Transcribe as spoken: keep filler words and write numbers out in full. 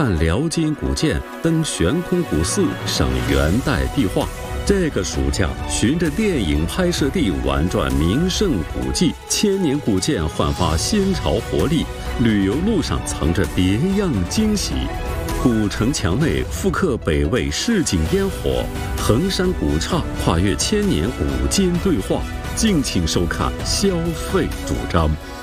看辽金古建，登悬空古寺，赏元代壁画。这个暑假，循着电影拍摄地玩转名胜古迹，千年古建焕发新潮活力，旅游路上藏着别样惊喜。古城墙内复刻北魏市井烟火，衡山古刹跨越千年古今对话。敬请收看《消费主张》。